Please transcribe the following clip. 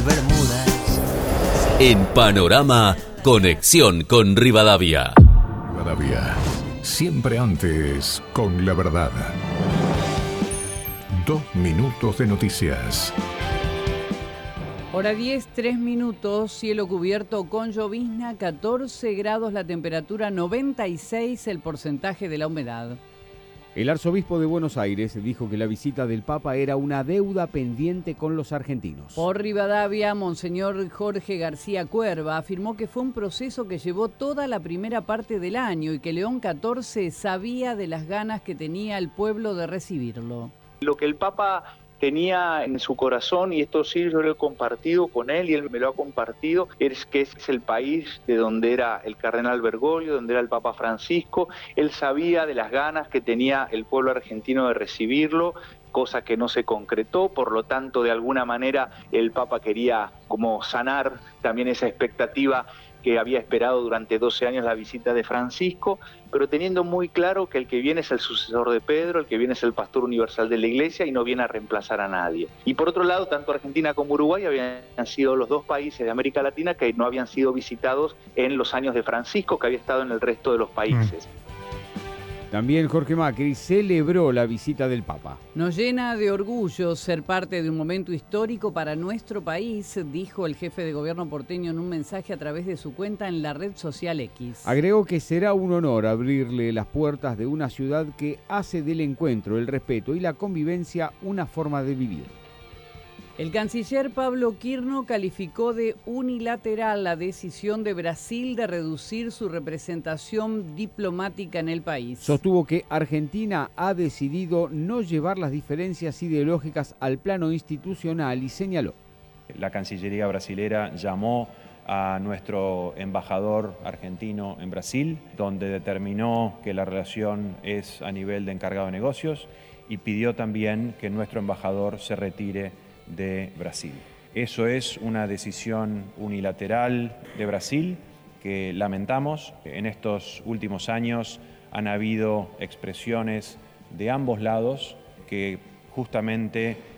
Bermudas. En Panorama, conexión con Rivadavia. Rivadavia, siempre antes con la verdad. 2 minutos de noticias. Hora 10, 3 minutos, cielo cubierto con llovizna, 14 grados la temperatura, 96 el porcentaje de la humedad. El arzobispo de Buenos Aires dijo que la visita del Papa era una deuda pendiente con los argentinos. Por Rivadavia, Monseñor Jorge García Cuerva afirmó que fue un proceso que llevó toda la primera parte del año y que León XIV sabía de las ganas que tenía el pueblo de recibirlo. Lo que el Papa tenía en su corazón, y esto sí yo lo he compartido con él y él me lo ha compartido, es que es el país de donde era el cardenal Bergoglio, donde era el Papa Francisco. Él sabía de las ganas que tenía el pueblo argentino de recibirlo, cosa que no se concretó, por lo tanto de alguna manera el Papa quería como sanar también esa expectativa que había esperado durante 12 años la visita de Francisco, pero teniendo muy claro que el que viene es el sucesor de Pedro, el que viene es el pastor universal de la Iglesia y no viene a reemplazar a nadie. Y por otro lado, tanto Argentina como Uruguay habían sido los dos países de América Latina que no habían sido visitados en los años de Francisco, que había estado en el resto de los países. También Jorge Macri celebró la visita del Papa. Nos llena de orgullo ser parte de un momento histórico para nuestro país, dijo el jefe de gobierno porteño en un mensaje a través de su cuenta en la red social X. Agregó que será un honor abrirle las puertas de una ciudad que hace del encuentro, el respeto y la convivencia una forma de vivir. El canciller Pablo Quirno calificó de unilateral la decisión de Brasil de reducir su representación diplomática en el país. Sostuvo que Argentina ha decidido no llevar las diferencias ideológicas al plano institucional y señaló: la Cancillería brasilera llamó a nuestro embajador argentino en Brasil, donde determinó que la relación es a nivel de encargado de negocios y pidió también que nuestro embajador se retire de Brasil. Eso es una decisión unilateral de Brasil que lamentamos. En estos últimos años han habido expresiones de ambos lados que justamente